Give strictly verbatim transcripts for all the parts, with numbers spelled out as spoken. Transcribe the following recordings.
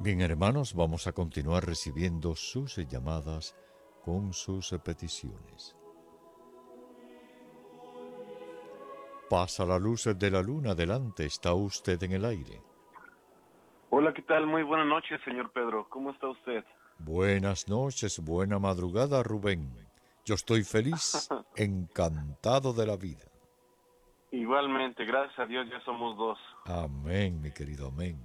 Bien, hermanos, vamos a continuar recibiendo sus llamadas con sus peticiones. Pasa la luz de la luna, adelante, está usted en el aire. Hola, ¿qué tal? Muy buenas noches, señor Pedro. ¿Cómo está usted? Buenas noches, buena madrugada, Rubén. Yo estoy feliz, encantado de la vida. Igualmente, gracias a Dios ya somos dos. Amén, mi querido, amén.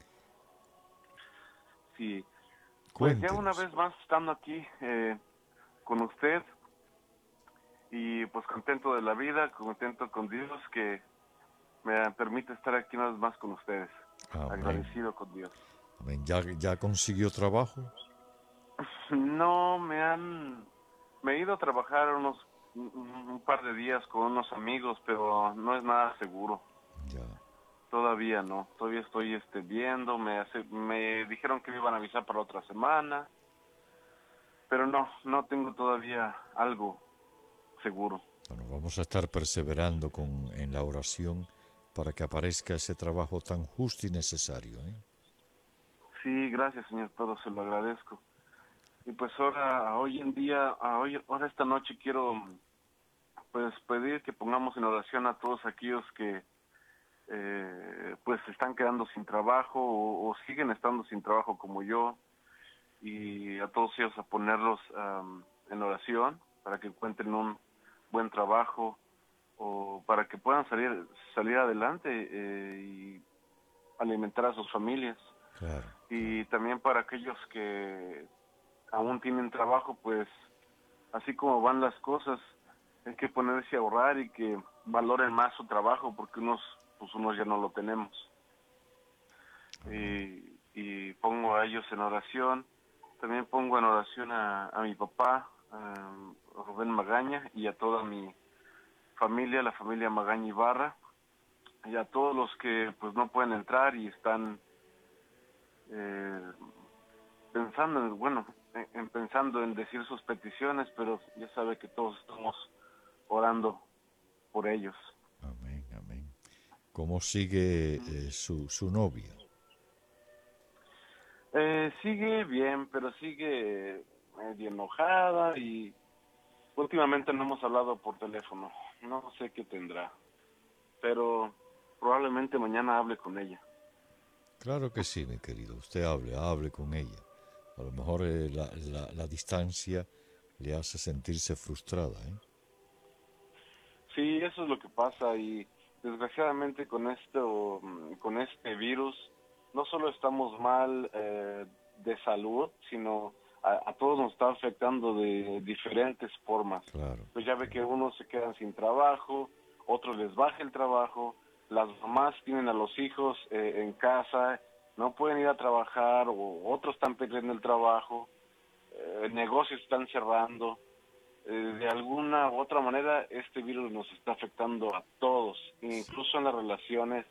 Sí, pues ya una Cuéntenos. vez más estando aquí eh, con usted y pues contento de la vida, contento con Dios que me permite estar aquí una vez más con ustedes. Amén. Agradecido con Dios. Amén. ¿Ya, ya consiguió trabajo? No, me han... Me he ido a trabajar unos un, un par de días con unos amigos, pero no es nada seguro. Ya. Todavía no, todavía estoy este, viendo, me, hace, me dijeron que me iban a avisar para otra semana, pero no, no tengo todavía algo seguro. Bueno, vamos a estar perseverando con, en la oración para que aparezca ese trabajo tan justo y necesario, ¿eh? Sí, gracias señor Pedro, se lo agradezco. Y pues ahora, hoy en día, a hoy, ahora esta noche quiero pues pedir que pongamos en oración a todos aquellos que eh, pues se están quedando sin trabajo o, o siguen estando sin trabajo como yo, y a todos ellos a ponerlos um, en oración para que encuentren un buen trabajo o para que puedan salir salir adelante eh, y alimentar a sus familias. Claro, claro. Y también para aquellos que aún tienen trabajo, pues así como van las cosas, hay que ponerse a ahorrar y que valoren más su trabajo porque unos pues unos ya no lo tenemos. Amén. Y, y pongo a ellos en oración. También pongo en oración a, a mi papá, a Rubén Magaña, y a toda mi familia, la familia Magaña Ibarra, y a todos los que pues no pueden entrar y están eh, pensando, en, bueno, en, en pensando en decir sus peticiones, pero ya sabe que todos estamos orando por ellos. Amén, amén. ¿Cómo sigue eh, su, su novia? Eh, sigue bien, pero sigue medio enojada y últimamente no hemos hablado por teléfono. No sé qué tendrá, pero probablemente mañana hable con ella. Claro que sí, mi querido. Usted hable, hable con ella. A lo mejor eh, la, la, la distancia le hace sentirse frustrada, ¿eh? Sí, eso es lo que pasa y desgraciadamente con esto, mm, con este virus, no solo estamos mal eh, de salud, sino a, a todos nos está afectando de diferentes formas. Claro, Pues ya ve que claro. unos se quedan sin trabajo, otros les baja el trabajo, las mamás tienen a los hijos eh, en casa, no pueden ir a trabajar o otros están perdiendo el trabajo, eh, negocios están cerrando. Eh, de alguna u otra manera este virus nos está afectando a todos, incluso en las relaciones,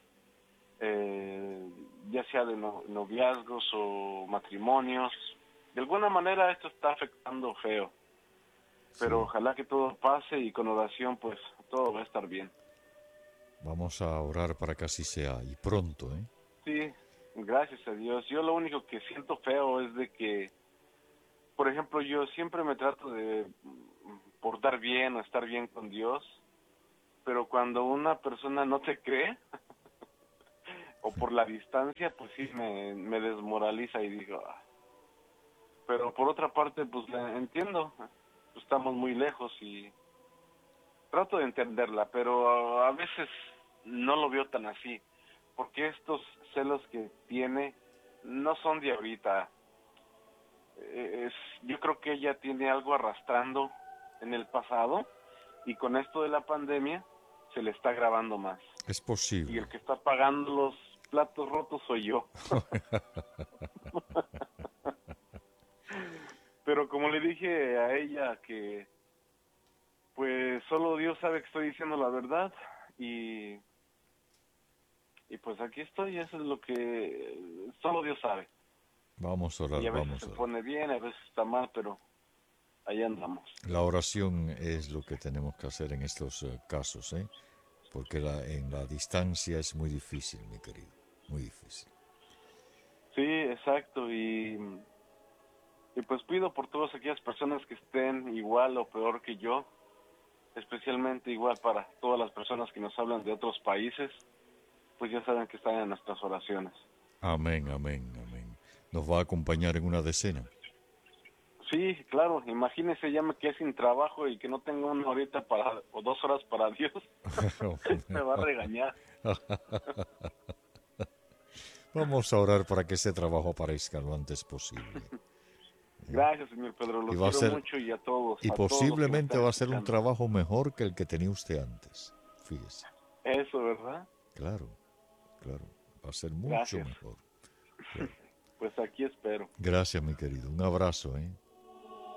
eh, ya sea de no, noviazgos o matrimonios. De alguna manera esto está afectando feo, pero Sí. ojalá que todo pase y con oración pues todo va a estar bien. Vamos a orar para que así sea y pronto, ¿eh? Sí, gracias a Dios. Yo lo único que siento feo es de que, por ejemplo, yo siempre me trato de mm, portar bien o estar bien con Dios, pero cuando una persona no te cree o por la distancia, pues sí me, me desmoraliza y digo, "Ah". Pero por otra parte, pues la entiendo, pues estamos muy lejos y trato de entenderla, pero a veces no lo veo tan así, porque estos celos que tiene no son de ahorita. Eh, Es, yo creo que ella tiene algo arrastrando en el pasado y con esto de la pandemia se le está grabando más. Es Y posible. el que está pagando los platos rotos soy yo. Pero como le dije a ella que pues solo Dios sabe que estoy diciendo la verdad y, y pues aquí estoy, eso es lo que solo Dios sabe. Vamos a Y orar, a veces vamos se a orar. pone bien, a veces está mal, pero ahí andamos. La oración es lo que tenemos que hacer en estos eh, casos, ¿eh? Porque la, en la distancia es muy difícil, mi querido, muy difícil. Sí, exacto. Y, y pues pido por todas aquellas personas que estén igual o peor que yo, especialmente igual para todas las personas que nos hablan de otros países, pues ya saben que están en nuestras oraciones. Amén, amén, amén. ¿Nos va a acompañar en una decena? Sí, claro, imagínese ya me quedé sin trabajo y que no tengo una horita para, o dos horas para Dios, me va a regañar. Vamos a orar para que ese trabajo aparezca lo antes posible. Gracias, señor Pedro, Y los va a quiero ser, mucho y a todos, y a todos los que me posiblemente están va a ser un escuchando. trabajo mejor que el que tenía usted antes. Fíjese. Eso, ¿verdad? Claro, claro. Va a ser mucho Gracias. mejor. Claro. Pues aquí espero. Gracias, mi querido. Un abrazo, ¿eh?